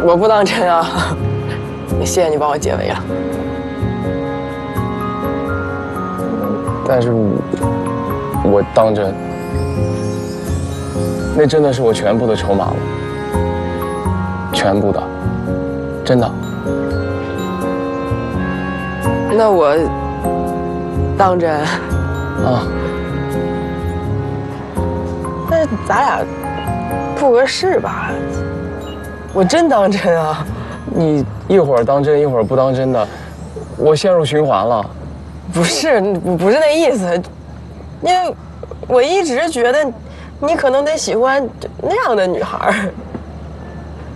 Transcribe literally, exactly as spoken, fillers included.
我不当真啊。谢谢你帮我解围了。 但是我，我当真，那真的是我全部的筹码了，全部的，真的。 那我当真啊？ 那咱俩不合适吧？我真当真啊！ 你一会儿当真，一会儿不当真的，我陷入循环了。 不是，不不是那意思，因为我一直觉得你可能得喜欢那样的女孩。